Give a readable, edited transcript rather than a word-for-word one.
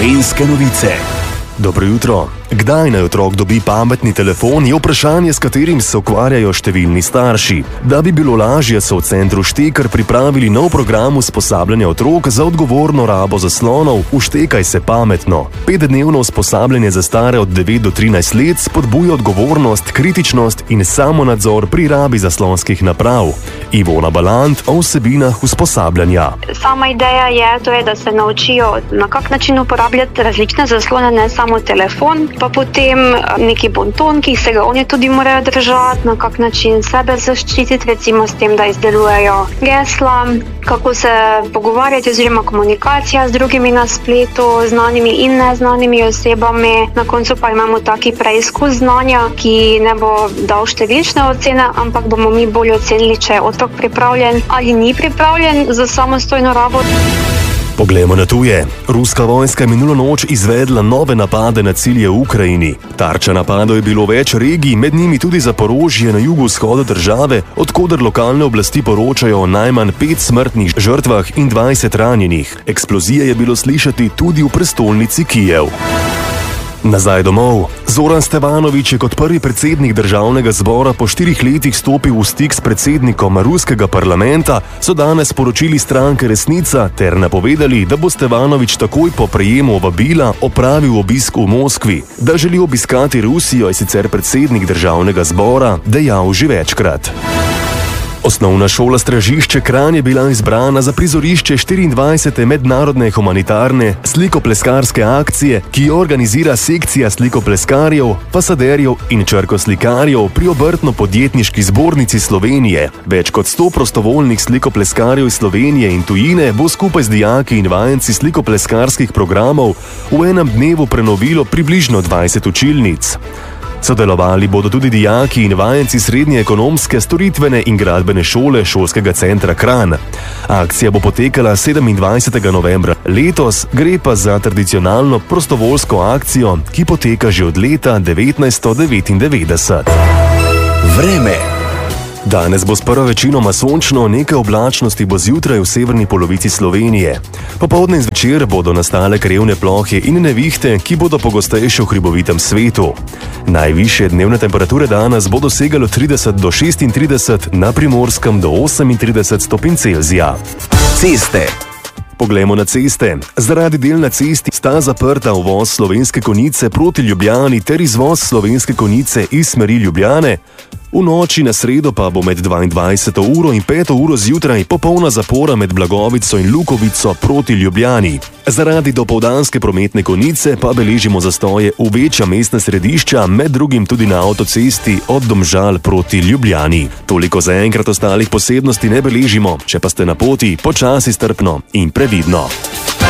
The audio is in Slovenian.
Slovenske novice. Dobro jutro. Kdaj naj otrok dobi pametni telefon, je vprašanje, s katerim se ukvarjajo številni starši. Da bi bilo lažje, so v centru Štekar pripravili nov program usposabljanja otrok za odgovorno rabo zaslonov Uštekaj se pametno. 5-dnevno usposabljanje za stare od 9 do 13 let spodbuja odgovornost, kritičnost in samonadzor pri rabi zaslonskih naprav. Ivona Balant o vsebinah usposabljanja. Sama ideja je, da se naučijo, na kak način uporabljati različne zaslone, ne samo telefon, pa potem neki bonton, ki se ga oni tudi morajo držati, na kak način sebe zaščititi, recimo s tem, da izdelujejo gesla, kako se pogovarjati oziroma komunikacija z drugimi na spletu, znanimi in neznanimi osebami. Na koncu pa imamo taki preizkus znanja, ki ne bo dal številčne ocene, ampak bomo mi bolj ocenili, če je otrok pripravljen ali ni pripravljen za samostojno rabo. Poglejmo na tuje. Ruska vojska je minulo noč izvedla nove napade na cilje v Ukrajini. Tarča napadov je bilo več regij, med njimi tudi Zaporožje na jugovzhodu države, od koder lokalne oblasti poročajo o najmanj 5 smrtnih žrtvah in 20 ranjenih. Eksplozije je bilo slišati tudi v prestolnici Kijev. Nazaj domov. Zoran Stevanović je kot prvi predsednik državnega zbora po 4 letih stopil v stik s predsednikom ruskega parlamenta, so danes sporočili stranke Resnica ter napovedali, da bo Stevanović takoj po prejemu vabila opravil obisk v Moskvi. Da želi obiskati Rusijo, je sicer predsednik državnega zbora dejal že večkrat. Osnovna šola Stražišče Kranj je bila izbrana za prizorišče 24. mednarodne humanitarne slikopleskarske akcije, ki jo organizira sekcija slikopleskarjev, fasaderjev in črkoslikarjev pri Obrtno-podjetniški zbornici Slovenije. Več kot 100 prostovoljnih slikopleskarjev iz Slovenije in tujine bo skupaj z dijaki in vajenci slikopleskarskih programov v enem dnevu prenovilo približno 20 učilnic. Sodelovali bodo tudi dijaki in vajenci srednje ekonomske, storitvene in gradbene šole šolskega centra Kranj. Akcija bo potekala 27. novembra. Letos gre pa za tradicionalno prostovoljsko akcijo, ki poteka že od leta 1999. Vreme. Danes bo sprva večinoma sončno, nekaj oblačnosti bo zjutraj v severni polovici Slovenije. Popoldne in zvečer bodo nastale krevne plohe in nevihte, ki bodo pogostejše v hribovitem svetu. Najvišje dnevne temperature danes bodo segale od 30 do 36, na Primorskem do 38 stopinj Celzija. Ceste. Poglejmo na ceste. Zaradi del na cesti sta zaprta uvoz Slovenske Konjice proti Ljubljani ter izvoz Slovenske Konjice iz smeri Ljubljane. V noči na sredo pa bo med 22. uro in 5. uro zjutraj popolna zapora med Blagovico in Lukovico proti Ljubljani. Zaradi dopoldanske prometne konice pa beležimo zastoje v večja mestna središča, med drugim tudi na avtocesti od Domžal proti Ljubljani. Toliko zaenkrat, ostalih posebnosti ne beležimo, če pa ste na poti, počasi, strpno in previdno.